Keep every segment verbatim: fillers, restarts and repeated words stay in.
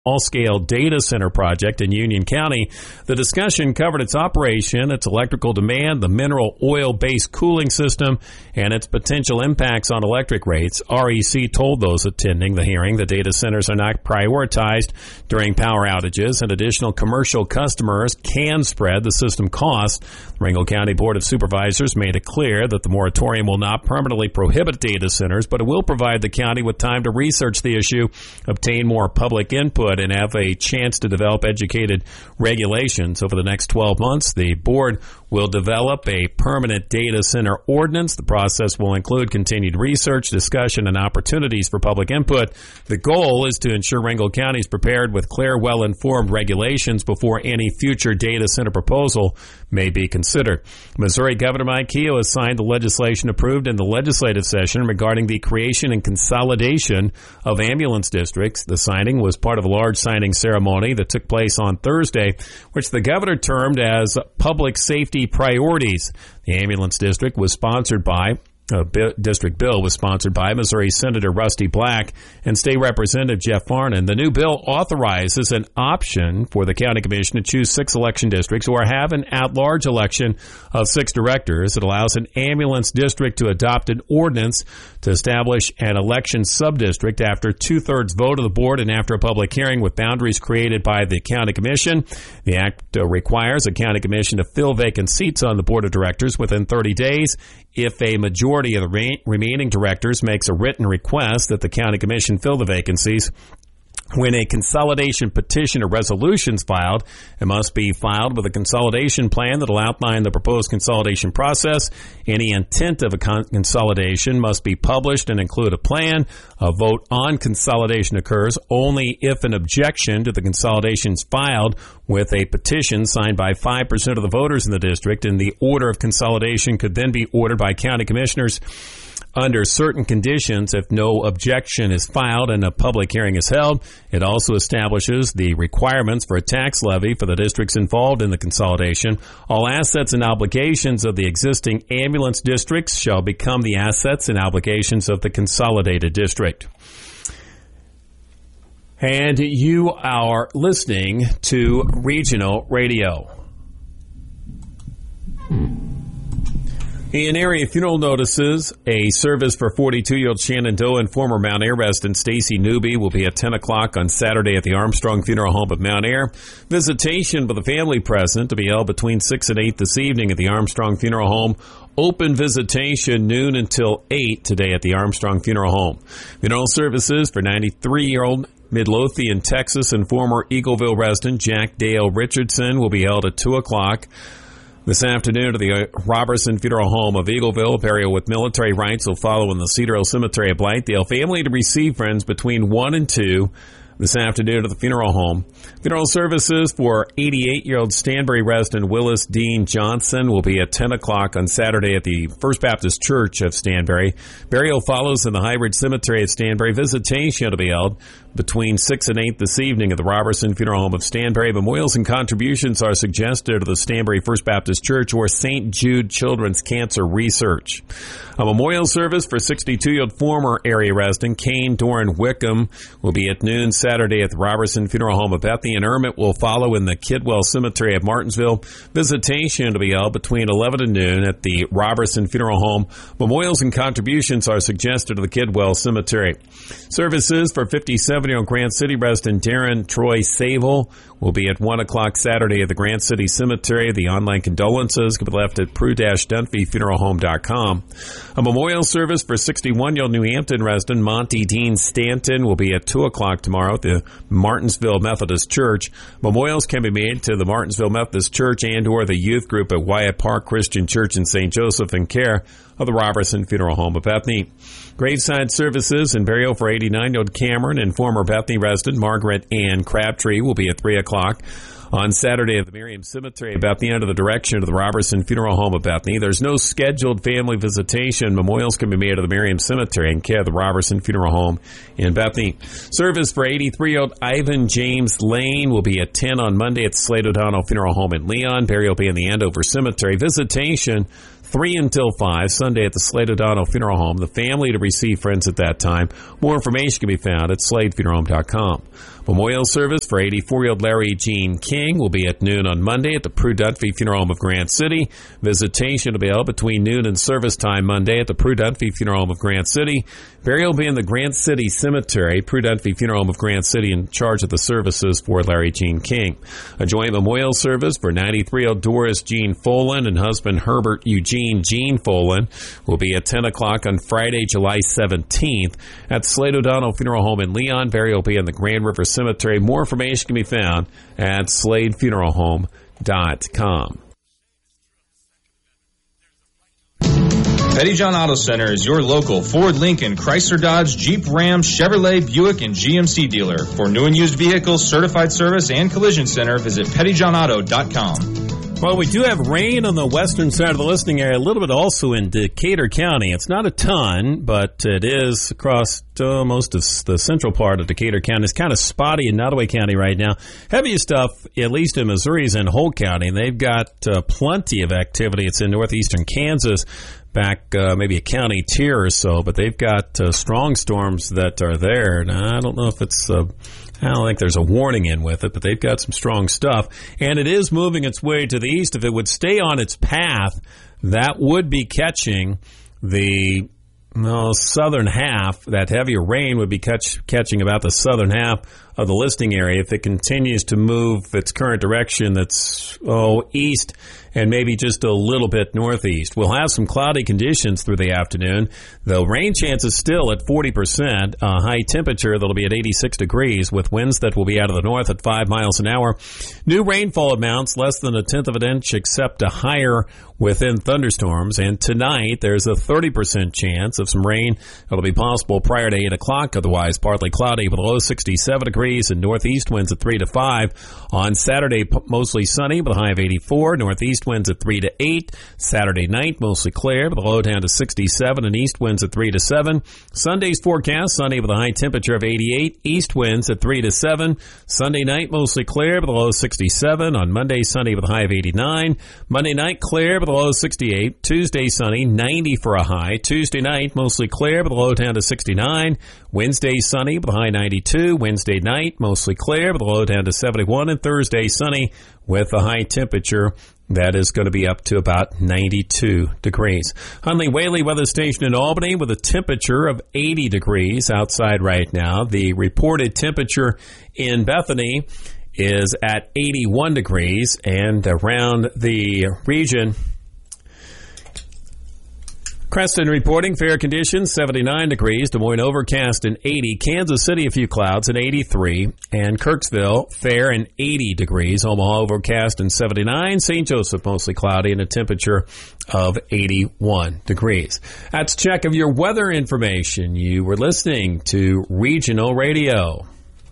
small-scale data center project in Union County. The discussion covered its operation, its electrical demand, the mineral oil-based cooling system, and its potential impacts on electric rates. R E C told those attending the hearing the data centers are not prioritized during power outages, and additional commercial customers can spread the system cost. The Ringgold County Board of Supervisors made it clear that the moratorium will not permanently prohibit data centers, but it will provide the county with time to research the issue, obtain more public input, and have a chance to develop educated regulations. Over the next twelve months, the board will develop a permanent data center ordinance. The process will include continued research, discussion, and opportunities for public input. The goal is to ensure Ringgold County is prepared with clear, well-informed regulations before any future data center proposal may be considered. Missouri Governor Mike Keogh has signed the legislation approved in the legislative session regarding the creation and consolidation of ambulance districts. The signing was part of a large signing ceremony that took place on Thursday, which the governor termed as public safety priorities. The ambulance district was sponsored by Uh, district bill was sponsored by Missouri Senator Rusty Black and State Representative Jeff Farnan. The new bill authorizes an option for the county commission to choose six election districts or have an at-large election of six directors. It allows an ambulance district to adopt an ordinance to establish an election subdistrict after two-thirds vote of the board and after a public hearing with boundaries created by the county commission. The act uh, requires a county commission to fill vacant seats on the board of directors within thirty days. If a majority of the re- remaining directors makes a written request that the county commission fill the vacancies, when a consolidation petition or resolution is filed, it must be filed with a consolidation plan that will outline the proposed consolidation process. Any intent of a con- consolidation must be published and include a plan. A vote on consolidation occurs only if an objection to the consolidation is filed with a petition signed by five percent of the voters in the district, and the order of consolidation could then be ordered by county commissioners under certain conditions if no objection is filed and a public hearing is held. It also establishes the requirements for a tax levy for the districts involved in the consolidation. All assets and obligations of the existing ambulance districts shall become the assets and obligations of the consolidated district. And you are listening to Regional Radio. Hmm. In area funeral notices, a service for forty-two-year-old Shannon Doe and former Mount Ayr resident Stacy Newby will be at ten o'clock on Saturday at the Armstrong Funeral Home of Mount Ayr. Visitation with the family present to be held between six and eight this evening at the Armstrong Funeral Home. Open visitation noon until eight today at the Armstrong Funeral Home. Funeral services for ninety-three-year-old Midlothian, Texas, and former Eagleville resident Jack Dale Richardson will be held at two o'clock. This afternoon at the Robertson Funeral Home of Eagleville. Burial with military rites will follow in the Cedar Hill Cemetery of Blythedale. Family to receive friends between one and two this afternoon at the funeral home. Funeral services for eighty-eight-year-old Stanbury resident Willis Dean Johnson will be at ten o'clock on Saturday at the First Baptist Church of Stanbury. Burial follows in the Highbridge Cemetery at Stanbury. Visitation to be held between six and eight this evening at the Robertson Funeral Home of Stanbury. Memorials and contributions are suggested to the Stanbury First Baptist Church or Saint Jude Children's Cancer Research. A memorial service for sixty-two-year-old former area resident Kane Doran Wickham will be at noon Saturday at the Robertson Funeral Home of Bethany. And Ermit will follow in the Kidwell Cemetery of Martinsville. Visitation to be held between eleven and noon at the Robertson Funeral Home. Memorials and contributions are suggested to the Kidwell Cemetery. Services for fifty-seven-year-old Grant City resident Darren Troy Sable will be at one o'clock Saturday at the Grant City Cemetery. The online condolences can be left at prue dash dunphy funeral home dot com. A memorial service for sixty-one-year-old New Hampton resident Monty Dean Stanton will be at two o'clock tomorrow at the Martinsville Methodist Church. Memorials can be made to the Martinsville Methodist Church and or the youth group at Wyatt Park Christian Church in Saint Joseph in care of the Robertson Funeral Home of Bethany. Graveside services and burial for eighty-nine-year-old Cameron and former Bethany resident Margaret Ann Crabtree will be at three o'clock. On Saturday at the Miriam Cemetery, about the end of the direction of the Robertson Funeral Home of Bethany. There's no scheduled family visitation. Memorials can be made at the Miriam Cemetery in care of the Robertson Funeral Home in Bethany. Service for eighty-three-year-old Ivan James Lane will be at ten on Monday at the Slade O'Donnell Funeral Home in Leon. Burial will be in the Andover Cemetery. Visitation three until five, Sunday at the Slade O'Donnell Funeral Home. The family to receive friends at that time. More information can be found at slade funeral home dot com. Memorial service for eighty-four-year-old Larry Gene King will be at noon on Monday at the Prue Dunphy Funeral Home of Grant City. Visitation will be held between noon and service time Monday at the Prue Dunphy Funeral Home of Grant City. Burial will be in the Grant City Cemetery. Prue Dunphy Funeral Home of Grant City in charge of the services for Larry Gene King. A joint memorial service for ninety-three-year-old Doris Jean Folan and husband Herbert Eugene Jean Folan will be at ten o'clock on Friday, July seventeenth at Slade O'Donnell Funeral Home in Leon. Burial will be in the Grand River Cemetery. More information can be found at slade funeral home dot com. Pettyjohn Auto Center is your local Ford, Lincoln, Chrysler, Dodge, Jeep, Ram, Chevrolet, Buick, and G M C dealer. For new and used vehicles, certified service, and collision center, visit pettyjohn auto dot com. Well, we do have rain on the western side of the listening area, a little bit also in Decatur County. It's not a ton, but it is across uh, most of the central part of Decatur County. It's kind of spotty in Nottoway County right now. Heavy stuff, at least in Missouri, is in Holt County. They've got uh, plenty of activity. It's in northeastern Kansas, back uh, maybe a county tier or so, but they've got uh, strong storms that are there. And I don't know if it's... Uh, I don't think there's a warning in with it, but they've got some strong stuff. And it is moving its way to the east. If it would stay on its path, that would be catching the no, southern half. That heavier rain would be catch, catching about the southern half of the listing area. If it continues to move its current direction, that's oh east and maybe just a little bit northeast. We'll have some cloudy conditions through the afternoon. The rain chance is still at forty percent. Uh, high temperature that'll be at eighty-six degrees with winds that will be out of the north at five miles an hour. New rainfall amounts less than a tenth of an inch except a higher within thunderstorms. And tonight there's a thirty percent chance of some rain. It'll be possible prior to eight o'clock. Otherwise partly cloudy with a low sixty-seven degrees and northeast winds at three to five. On Saturday, mostly sunny with a high of eighty-four. Northeast winds at three to eight. Saturday night, mostly clear with a low down to sixty-seven and east winds at three to seven. Sunday's forecast, sunny with a high temperature of eighty-eight. East winds at three to seven. Sunday night, mostly clear with a low sixty-seven. On Monday, sunny with a high of eighty-nine. Monday night, clear with a low sixty-eight. Tuesday, sunny, ninety for a high. Tuesday night, mostly clear with a low down to sixty-nine. Wednesday, sunny with a high ninety-two. Wednesday night, mostly clear with a low down to seventy-one. And Thursday, sunny with a high temperature that is going to be up to about ninety-two degrees. Hunley Whaley Weather Station in Albany with a temperature of eighty degrees outside right now. The reported temperature in Bethany is at eighty-one degrees, and around the region, Creston reporting fair conditions, seventy-nine degrees. Des Moines overcast and eighty. Kansas City, a few clouds and eighty-three. And Kirksville, fair and eighty degrees. Omaha overcast and seventy-nine. Saint Joseph, mostly cloudy and a temperature of eighty-one degrees. That's a check of your weather information. You were listening to Regional Radio.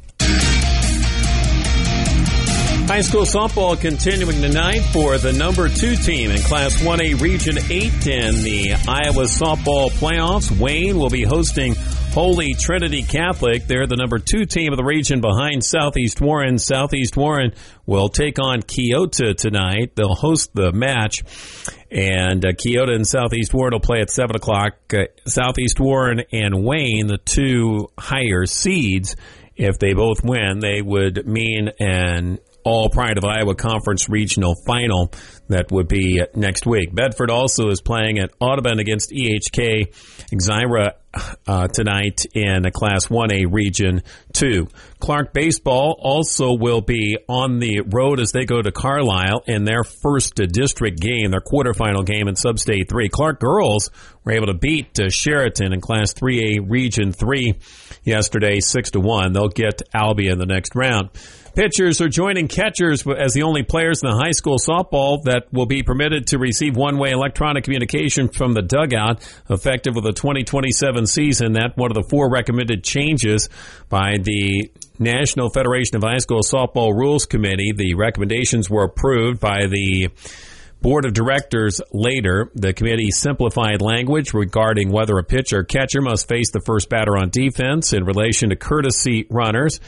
High school softball continuing tonight for the number two team in Class one A Region eight in the Iowa softball playoffs. Wayne will be hosting Holy Trinity Catholic. They're the number two team of the region behind Southeast Warren. Southeast Warren will take on Keota tonight. They'll host the match. And uh, Keota and Southeast Warren will play at seven o'clock. Uh, Southeast Warren and Wayne, the two higher seeds, if they both win, they would mean an All Pride of Iowa Conference Regional Final that would be next week. Bedford also is playing at Audubon against E H K Xira uh, tonight in a Class one A Region two. Clark Baseball also will be on the road as they go to Carlisle in their first district game, their quarterfinal game in Sub-State three. Clark Girls were able to beat uh, Sheraton in Class three A Region three yesterday, six to one. They'll get Albia in the next round. Pitchers are joining catchers as the only players in the high school softball that will be permitted to receive one-way electronic communication from the dugout effective with the twenty twenty-seven season. That's one of the four recommended changes by the National Federation of High School Softball Rules Committee. The recommendations were approved by the Board of Directors later. The committee simplified language regarding whether a pitcher or catcher must face the first batter on defense in relation to courtesy runners.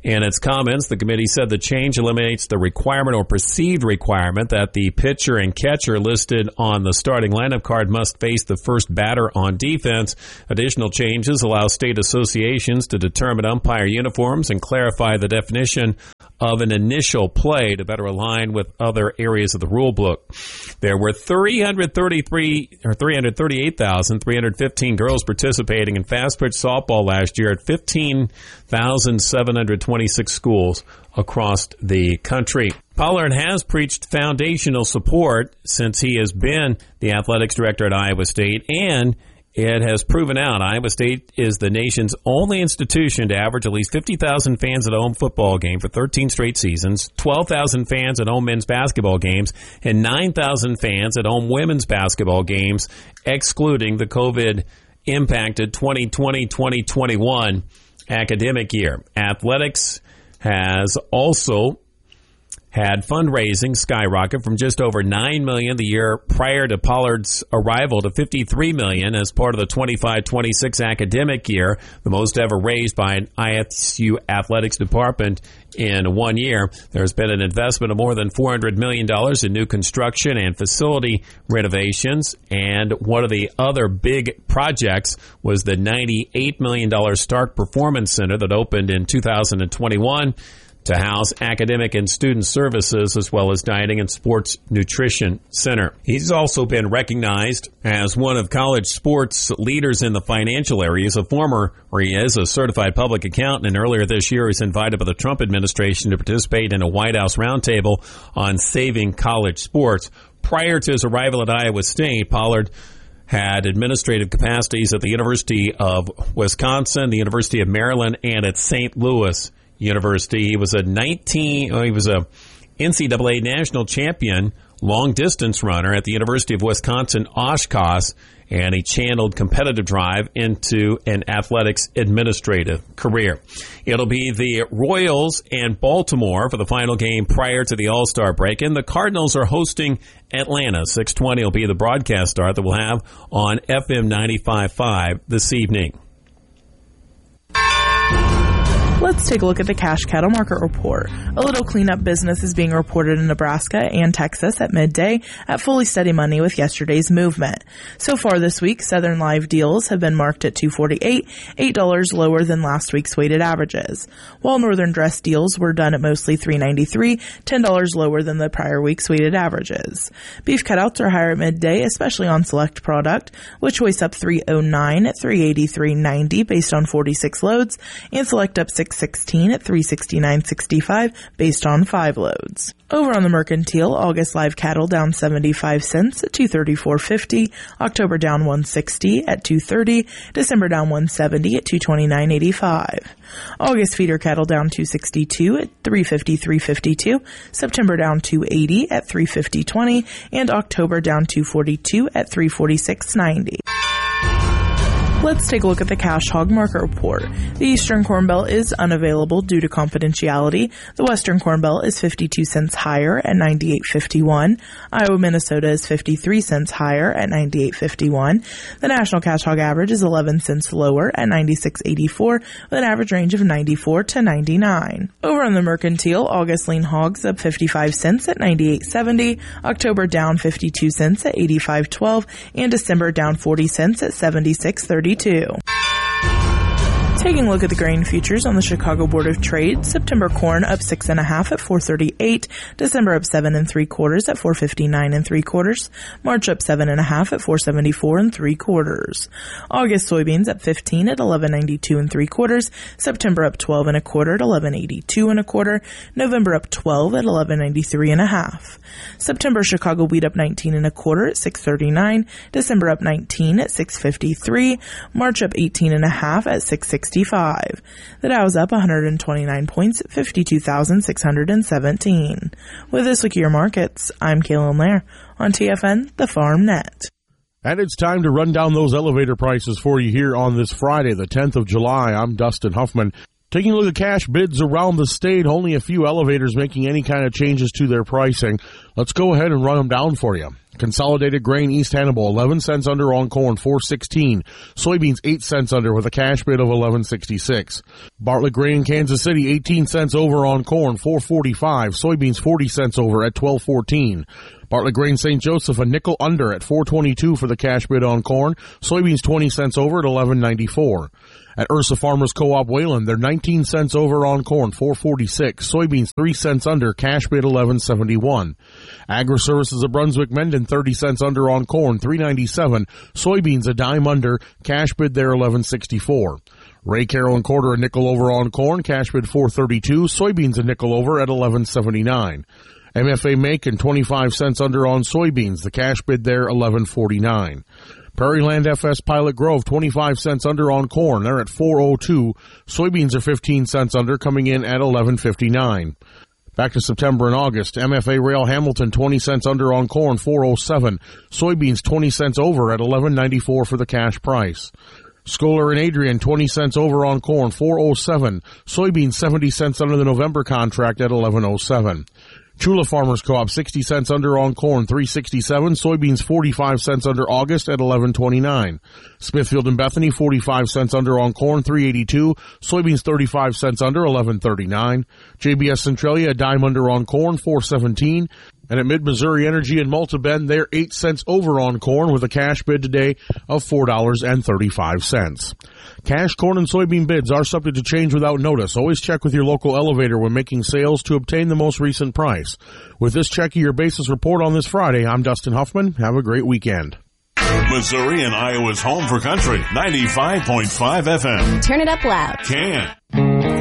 In its comments, the committee said the change eliminates the requirement or perceived requirement that the pitcher and catcher listed on the starting lineup card must face the first batter on defense. Additional changes allow state associations to determine umpire uniforms and clarify the definition of an initial play to better align with other areas of the rule book. There were three hundred thirty-three or three hundred thirty-eight thousand three hundred fifteen girls participating in fast pitch softball last year at fifteen thousand seven hundred twenty-six schools across the country. Pollard has preached foundational support since he has been the athletics director at Iowa State, and it has proven out Iowa State is the nation's only institution to average at least fifty thousand fans at a home football game for thirteen straight seasons, twelve thousand fans at home men's basketball games, and nine thousand fans at home women's basketball games, excluding the COVID-impacted twenty twenty twenty twenty-one academic year. Athletics has also had fundraising skyrocket from just over nine million dollars the year prior to Pollard's arrival to fifty-three million dollars as part of the twenty-five twenty-six academic year, the most ever raised by an I S U athletics department in one year. There's been an investment of more than four hundred million dollars in new construction and facility renovations, and one of the other big projects was the ninety-eight million dollars Stark Performance Center that opened in two thousand twenty-one to house academic and student services as well as dining and sports nutrition center. He's also been recognized as one of college sports leaders in the financial area. He's a former, or he is a certified public accountant, and earlier this year he was invited by the Trump administration to participate in a White House roundtable on saving college sports. Prior to his arrival at Iowa State, Pollard had administrative capacities at the University of Wisconsin, the University of Maryland, and at Saint Louis University. He was a nineteen. Oh, he was a N C double A national champion long distance runner at the University of Wisconsin Oshkosh, and he channeled competitive drive into an athletics administrative career. It'll be the Royals and Baltimore for the final game prior to the All-Star break, and the Cardinals are hosting Atlanta. six twenty will be the broadcast start that we'll have on F M ninety-five point five this evening. Let's take a look at the cash cattle market report. A little cleanup business is being reported in Nebraska and Texas at midday at fully steady money with yesterday's movement. So far this week, Southern live deals have been marked at two forty-eight, eight dollars lower than last week's weighted averages, while Northern dress deals were done at mostly three ninety-three, ten dollars lower than the prior week's weighted averages. Beef cutouts are higher at midday, especially on select product, which weighs up three oh nine at three eighty-three ninety based on forty-six loads, and select up six sixteen at three sixty-nine sixty-five based on five loads. Over on the mercantile, August live cattle down seventy-five cents at two thirty-four fifty, October down one sixty at two thirty, December down one seventy at two twenty-nine eighty-five. August feeder cattle down two sixty-two at three fifty-three fifty-two, September down two eighty at three fifty twenty, and October down two forty-two at three forty-six ninety. Let's take a look at the cash hog market report. The Eastern Corn Belt is unavailable due to confidentiality. The Western Corn Belt is fifty-two cents higher at ninety-eight fifty-one. Iowa, Minnesota is fifty-three cents higher at ninety-eight fifty-one. The national cash hog average is eleven cents lower at ninety-six eighty-four with an average range of ninety-four to ninety-nine. Over on the mercantile, August lean hogs up fifty-five cents at ninety-eight seventy, October down fifty-two cents at eighty-five twelve, and December down forty cents at seventy-six thirty-two. Taking a look at the grain futures on the Chicago Board of Trade, September corn up six and a half at four thirty-eight, December up seven and three quarters at four fifty-nine and three quarters, March up seven and a half at four seventy-four and three quarters. August soybeans up fifteen at eleven ninety-two and three quarters, September up twelve and a quarter at eleven eighty-two and a quarter, November up twelve at eleven ninety-three and a half. September Chicago wheat up nineteen and a quarter at six thirty-nine, December up nineteen at six fifty-three, March up eighteen and a half at six sixty-five. The Dow's up one hundred twenty-nine points at fifty-two thousand six hundred seventeen. With this look at your markets, I'm Kaylin Lair on T F N, the Farm Net. And it's time to run down those elevator prices for you here on this Friday, the tenth of July. I'm Dustin Huffman. Taking a look at cash bids around the state, only a few elevators making any kind of changes to their pricing. Let's go ahead and run them down for you. Consolidated Grain East Hannibal, eleven cents under on corn, four sixteen. Soybeans, eight cents under with a cash bid of eleven sixty-six. Bartlett Grain Kansas City, eighteen cents over on corn, four forty-five. Soybeans, forty cents over at twelve fourteen. Bartlett Grain Saint Joseph, a nickel under at four twenty-two for the cash bid on corn. Soybeans, twenty cents over at eleven ninety-four. At Ursa Farmers Co-op Wayland, they're nineteen cents over on corn, four forty-six. Soybeans, three cents under, cash bid eleven seventy-one. Agri-Services of Brunswick Mendon, thirty cents under on corn, three ninety-seven. Soybeans, a dime under, cash bid there eleven sixty-four. Ray Carroll and Quarter, a nickel over on corn, cash bid four thirty-two. Soybeans, a nickel over at eleven seventy-nine. M F A Macon, twenty-five cents under on soybeans, the cash bid there eleven forty-nine. Prairie Land F S Pilot Grove, twenty-five cents under on corn. They're at four oh two. Soybeans are fifteen cents under, coming in at eleven fifty-nine. Back to September and August. M F A Rail Hamilton, twenty cents under on corn, four oh seven. Soybeans, twenty cents over at eleven ninety-four for the cash price. Scholar and Adrian, twenty cents over on corn, four oh seven. Soybeans, seventy cents under the November contract at eleven oh seven. Chula Farmers Co-op, sixty cents under on corn, three sixty-seven. Soybeans, forty-five cents under August at eleven twenty-nine. Smithfield and Bethany, forty-five cents under on corn, three eighty-two. Soybeans, thirty-five cents under, eleven thirty-nine. J B S Centralia, a dime under on corn, four seventeen. And at Mid-Missouri Energy in Malta Bend, they're eight cents over on corn with a cash bid today of four dollars and thirty-five cents. Cash corn and soybean bids are subject to change without notice. Always check with your local elevator when making sales to obtain the most recent price. With this check of your basis report on this Friday, I'm Dustin Huffman. Have a great weekend. Missouri and Iowa's home for country, ninety-five point five F M. Turn it up loud. Can.